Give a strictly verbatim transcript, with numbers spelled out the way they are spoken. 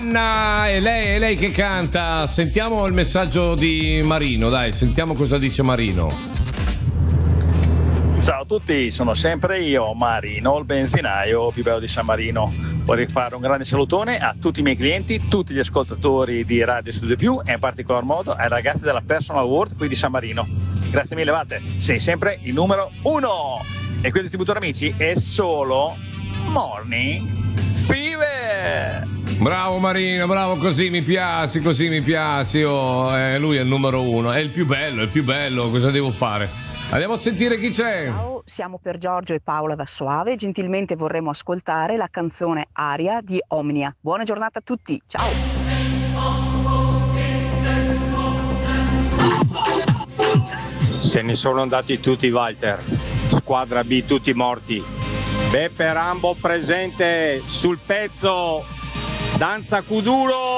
Anna, è lei, è lei che canta. Sentiamo il messaggio di Marino, dai, sentiamo cosa dice Marino. Ciao a tutti, sono sempre io, Marino, il benzinaio più bello di San Marino. Vorrei fare un grande salutone a tutti i miei clienti, tutti gli ascoltatori di Radio Studio Più e in particolar modo ai ragazzi della Personal World qui di San Marino. Grazie mille, Vate, sei sempre il numero uno. E qui il distributore amici è solo Morning Fever. Bravo Marino, bravo, così mi piace, così mi piace. Oh, eh, lui è il numero uno, è il più bello, è il più bello, cosa devo fare? Andiamo a sentire chi c'è. Ciao, siamo per Giorgio e Paola da Soave. Gentilmente vorremmo ascoltare la canzone Aria di Omnia. Buona giornata a tutti, ciao. Se ne sono andati tutti, Walter. Squadra B tutti morti. Beppe Rambo presente sul pezzo. Danza Kuduro.